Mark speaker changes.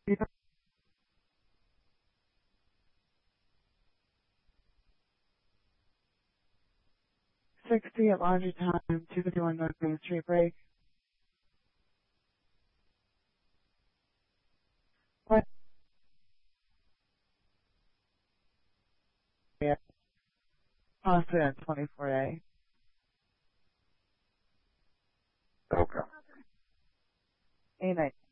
Speaker 1: 60 at laundry time, 251 North Main Street break. What? Yeah, possibly at 24A.
Speaker 2: Okay.
Speaker 1: A19.